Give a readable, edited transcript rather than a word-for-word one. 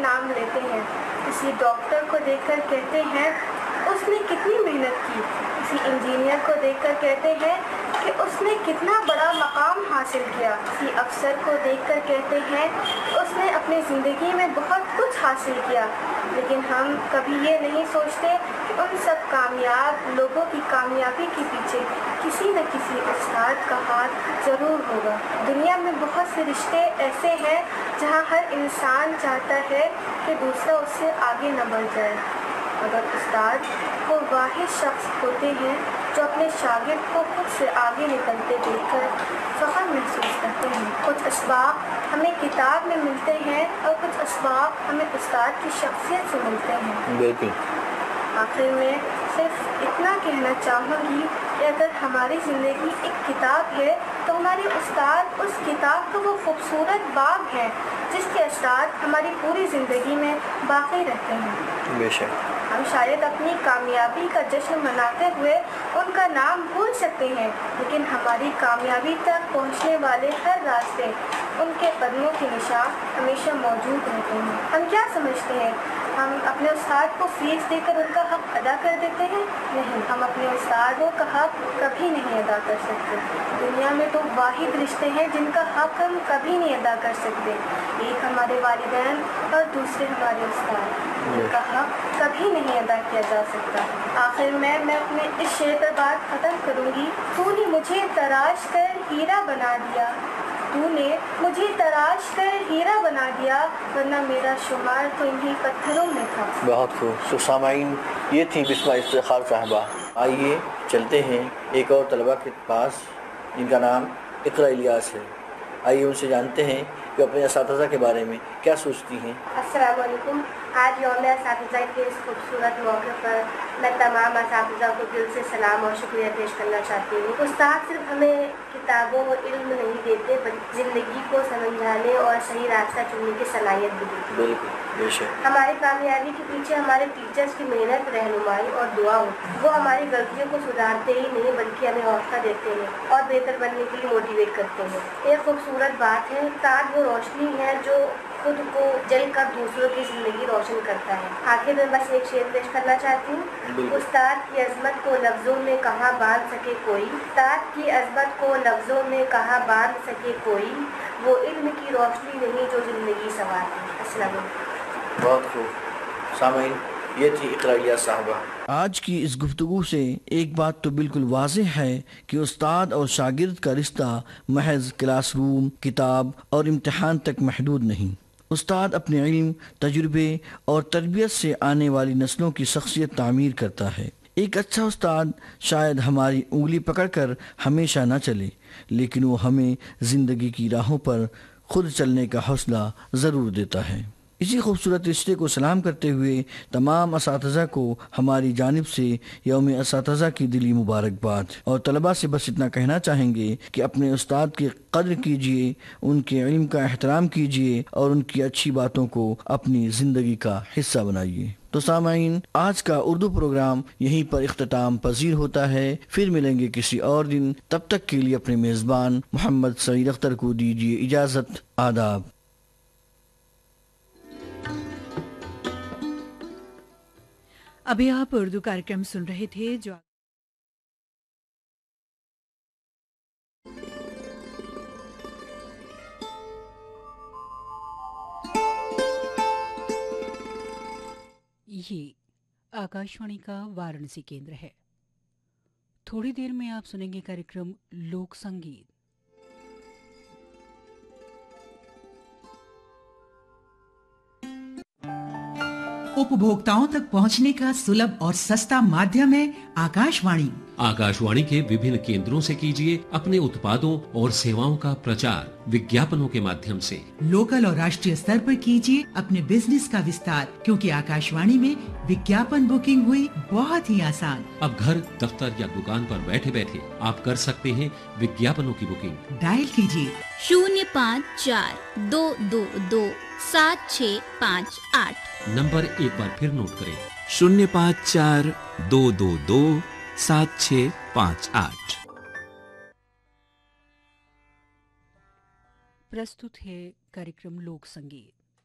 नाम लेते हैं। किसी डॉक्टर को देखकर कहते हैं उसने कितनी मेहनत की। किसी इंजीनियर को देखकर कहते हैं कि उसने कितना बड़ा मकाम हासिल किया। किसी अफसर को देखकर कहते हैं उसने अपनी ज़िंदगी में बहुत कुछ हासिल किया। लेकिन हम कभी ये नहीं सोचते कि उन सब कामयाब लोगों की कामयाबी के पीछे किसी न किसी उस्ताद का हाथ ज़रूर होगा। दुनिया में बहुत से रिश्ते ऐसे हैं जहाँ हर इंसान चाहता है कि दूसरा उससे आगे न बढ़ जाए, मगर उस्ताद वो वाहिद शख्स होते हैं जो अपने शागिर्द को खुद से आगे निकलते देखकर फ़ख्र महसूस करते हैं। कुछ असबाब हमें किताब में मिलते हैं और कुछ असबाब हमें उस्ताद की शख्सियत से मिलते हैं। बिल्कुल। आखिर में सिर्फ इतना कहना चाहूँगी कि अगर हमारी ज़िंदगी एक किताब है तो हमारे उस्ताद उस किताब का वो खूबसूरत बाब है जिसके असरात हमारी पूरी ज़िंदगी में बाकी रहते हैं। बेशक हम शायद अपनी कामयाबी का जश्न मनाते हुए उनका नाम भूल सकते हैं, लेकिन हमारी कामयाबी तक पहुंचने वाले हर रास्ते उनके कदमों के निशान हमेशा मौजूद रहते हैं। हम क्या समझते हैं हम अपने उस्ताद को फीस देकर उनका हक अदा कर देते हैं? नहीं, हम अपने उस्तादों का हक कभी नहीं अदा कर सकते। दुनिया में तो वाहिद रिश्ते हैं जिनका हक हम कभी नहीं अदा कर सकते। एक हमारे वालिदैन और दूसरे हमारे उस्ताद, उनका हक कभी नहीं अदा किया जा सकता। आखिर में मैं अपने इस शेर पर बात ख़त्म करूँगी। तूने मुझे तराश कर हीरा बना दिया, तूने मुझे तराश कर हीरा बना दिया, वरना मेरा शुमार तो इन्हीं पत्थरों में था। बहुत खूब। तो सामाईन, ये थी बिस्मा इफ्तिखार साहिबा। आइए चलते हैं एक और तलबा के पास जिनका नाम इकरा इलियास है। आइए उनसे जानते हैं कि अपने असातिज़ा के बारे में क्या सोचती हैं। अस्सलाम वालेकुम। आज यौम असातिज़ा के इस खूबसूरत मौके पर मैं तमाम असातिज़ा को दिल से सलाम और शुक्रिया पेश करना चाहती हूँ। उस्ताद सिर्फ हमें किताबों और इल्म नहीं देते बल्कि ज़िंदगी को समझाने और सही रास्ता चुनने की सलाहियत भी देते हैं। बिल्कुल बेशक। हमारी कामयाबी के पीछे हमारे टीचर्स की मेहनत, रहनुमाई और दुआ होती है। वो हमारी गलतियों को सुधारते ही नहीं बल्कि हमें हौसला देते हैं और बेहतर बनने के लिए मोटिवेट करते हैं। एक खूबसूरत बात है, उस्ताद वो रोशनी है जो खुद को जल कर दूसरों की जिंदगी रोशन करता है। आखिर में बस एक शेर पेश करना चाहती हूँ। उस्ताद की अजमत को लफ्जों में कहाँ बांध सके कोई, उस्ताद की अजमत को लफ्जों में कहाँ बांध सके कोई, वो इल्म की रोशनी नहीं जो जिंदगी संवारती। अस्सलाम वालेकुम। बहुत खूब। सामाईन, ये थी इकरा इलियास साहबा। आज की इस गुफ्तगू से एक बात तो बिल्कुल वाज़ेह है कि उस्ताद और शागिर्द का रिश्ता महज क्लासरूम, किताब और इम्तिहान तक महदूद नहीं। उस्ताद अपने इल्म, तजुर्बे और तरबियत से आने वाली नस्लों की शख्सियत तामीर करता है। एक अच्छा उस्ताद शायद हमारी उंगली पकड़कर हमेशा न चले, लेकिन वो हमें ज़िंदगी की राहों पर खुद चलने का हौसला ज़रूर देता है। इसी खूबसूरत रिश्ते को सलाम करते हुए तमाम असातिज़ा को हमारी जानिब से यौम असातिज़ा की दिली मुबारकबाद। और तलबा से बस इतना कहना चाहेंगे कि अपने उस्ताद की कद्र कीजिए, उनके इल्म का एहतराम कीजिए और उनकी अच्छी बातों को अपनी ज़िंदगी का हिस्सा बनाइए। तो सामाईन, आज का उर्दू प्रोग्राम यहीं पर इख्तिताम पजीर होता है। फिर मिलेंगे किसी और दिन। तब तक के लिए अपने मेज़बान मोहम्मद सईद अख्तर को दीजिए इजाज़त। आदाब। अभी आप उर्दू कार्यक्रम सुन रहे थे जो ये आकाशवाणी का वाराणसी केंद्र है। थोड़ी देर में आप सुनेंगे कार्यक्रम लोक संगीत। उपभोक्ताओं तक पहुंचने का सुलभ और सस्ता माध्यम है आकाशवाणी। आकाशवाणी के विभिन्न केंद्रों से कीजिए अपने उत्पादों और सेवाओं का प्रचार विज्ञापनों के माध्यम से। लोकल और राष्ट्रीय स्तर पर कीजिए अपने बिजनेस का विस्तार, क्योंकि आकाशवाणी में विज्ञापन बुकिंग हुई बहुत ही आसान। अब घर, दफ्तर या दुकान पर बैठे बैठे आप कर सकते हैं विज्ञापनों की बुकिंग। डायल कीजिए 05422765 नंबर एक बार फिर नोट करें 0542227658। प्रस्तुत है कार्यक्रम लोक संगीत।